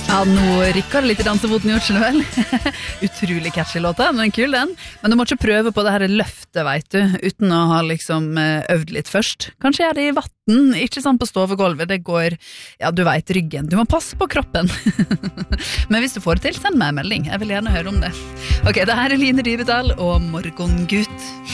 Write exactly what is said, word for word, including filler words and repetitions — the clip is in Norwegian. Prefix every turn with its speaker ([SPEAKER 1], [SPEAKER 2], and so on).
[SPEAKER 1] Ja, nå rikker det litt i dansefoten, gjør ikke det vel? Utrolig catchy låta, men kul den. Men du må ikke prøve på det her løftet, vet du, uten å ha liksom øvd litt først. Kanskje gjør det i vatten, ikke sånn på stovegolvet, det går, ja, du vet, ryggen. Du må passe på kroppen. Men hvis du får det til, send meg en melding. Jeg vil gjerne høre om det. Ok, det her er Line Dybedal og Morgengutt.